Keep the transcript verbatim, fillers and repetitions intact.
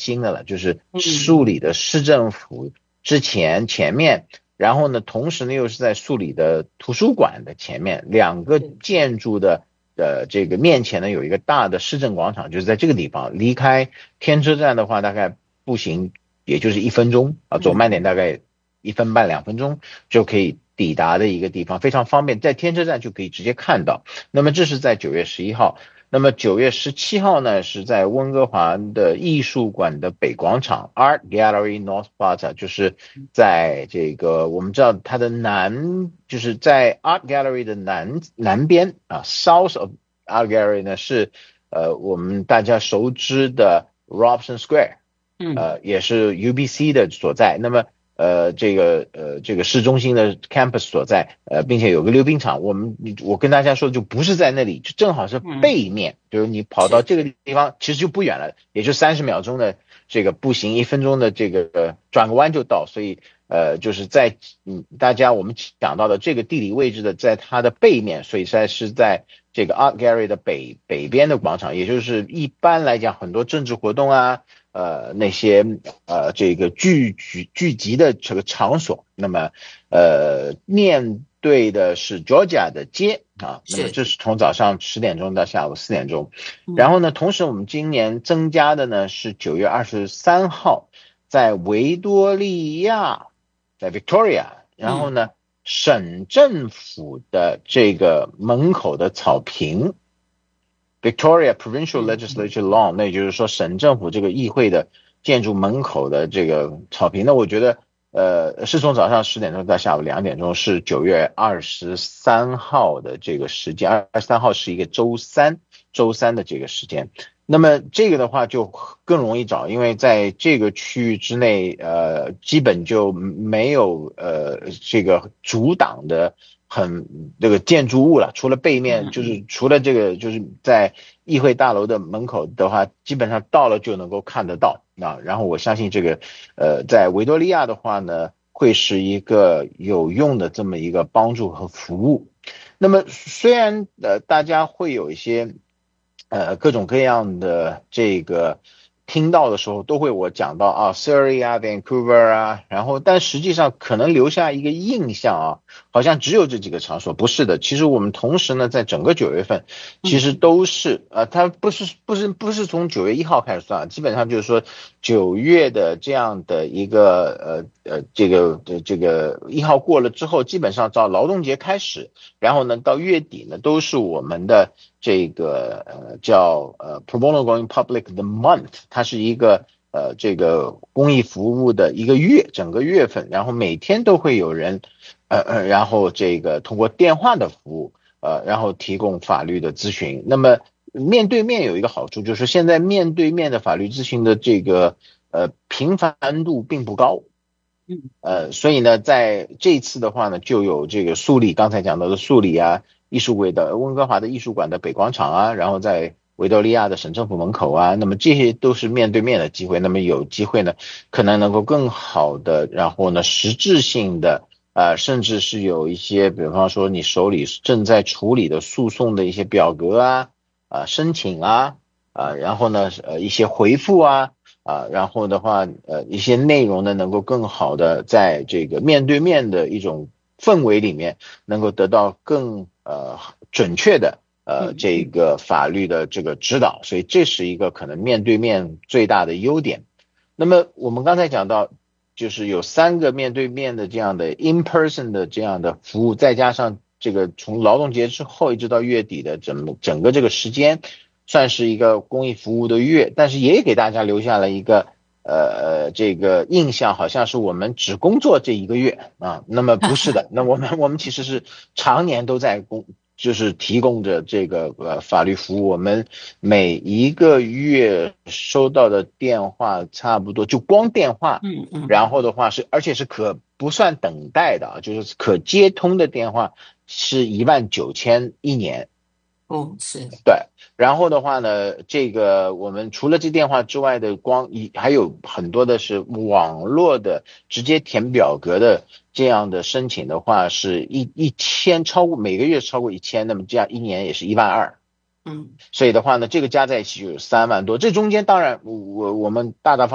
新的了，就是树里的市政府之前前面，然后呢，同时呢又是在树里的图书馆的前面，两个建筑的呃这个面前呢有一个大的市政广场，就是在这个地方。离开天车站的话，大概步行也就是一分钟啊，走慢点大概一分半两分钟就可以抵达的一个地方，非常方便，在天车站就可以直接看到。那么这是在九月十一号。那么九月十七号呢，是在温哥华的艺术馆的北广场 Art Gallery North Plaza， 就是在这个我们知道它的南，就是在 Art Gallery 的南南边啊 ，South of Art Gallery 呢是呃我们大家熟知的 Robson Square， 呃也是 U B C 的所在。那么呃，这个呃，这个市中心的 campus 所在，呃，并且有个溜冰场。我们我跟大家说，就不是在那里，就正好是背面，嗯、就是你跑到这个地方，其实就不远了，也就三十秒钟的这个步行，一分钟的这个、呃、转个弯就到。所以呃，就是在嗯，大家我们讲到的这个地理位置的，在它的背面，所以在是在这个 Art Gallery 的北北边的广场，也就是一般来讲很多政治活动啊。呃，那些呃，这个聚聚聚集的这个场所，那么呃，面对的是 Georgia 的街啊，那么这是从早上十点钟到下午四点钟，然后呢，同时我们今年增加的呢是九月二十三号，在维多利亚，在 Victoria， 然后呢，省政府的这个门口的草坪。Victoria Provincial Legislature Lawn， 那也就是说省政府这个议会的建筑门口的这个草坪，那我觉得呃是从早上十点钟到下午两点钟，是九月二十三号的这个时间，二十三号是一个周三，周三的这个时间。那么这个的话就更容易找，因为在这个区域之内，呃，基本就没有呃这个阻挡的很这个建筑物了，除了背面，就是除了这个就是在议会大楼的门口的话，基本上到了就能够看得到啊。然后我相信这个呃在维多利亚的话呢，会是一个有用的这么一个帮助和服务。那么虽然呃大家会有一些呃各种各样的这个听到的时候都会我讲到啊 Surrey 啊 Vancouver 啊，然后但实际上可能留下一个印象啊，好像只有这几个场所，不是的。其实我们同时呢，在整个九月份，其实都是呃，它不是不是不是从九月一号开始算，基本上就是说九月的这样的一个呃呃这个这个一号过了之后，基本上到劳动节开始，然后呢到月底呢都是我们的这个呃叫呃 Pro Bono Going Public 的 month， 它是一个呃这个公益服务的一个月，整个月份，然后每天都会有人呃呃然后这个通过电话的服务呃然后提供法律的咨询。那么面对面有一个好处，就是现在面对面的法律咨询的这个呃频繁度并不高。呃，所以呢，在这次的话呢，就有这个树里刚才讲到的树里啊，艺术馆的温哥华的艺术馆的北广场啊，然后在维多利亚的省政府门口啊，那么这些都是面对面的机会。那么有机会呢，可能能够更好的，然后呢，实质性的，呃，甚至是有一些，比方说你手里正在处理的诉讼的一些表格啊，啊、呃，申请啊，啊、呃，然后呢，呃，一些回复啊。啊，然后的话，呃，一些内容呢，能够更好的在这个面对面的一种氛围里面，能够得到更呃准确的呃这个法律的这个指导，所以这是一个可能面对面最大的优点。那么我们刚才讲到，就是有三个面对面的这样的 in person 的这样的服务，再加上这个从劳动节之后一直到月底的整整个这个时间。算是一个公益服务的月，但是也给大家留下了一个呃这个印象，好像是我们只工作这一个月啊。那么不是的，那我们我们其实是常年都在工，就是提供着这个呃法律服务。我们每一个月收到的电话差不多就光电话， 嗯嗯， 然后的话是而且是可不算等待的啊，就是可接通的电话是一万九千一年。 哦，是， 对，然后的话呢，这个我们除了这电话之外的光，还有很多的是网络的直接填表格的这样的申请的话，是一一千超过每个月超过一千，那么这样一年也是一万二。 嗯。 所以的话呢，这个加在一起就有三万多。这中间当然我我们大大方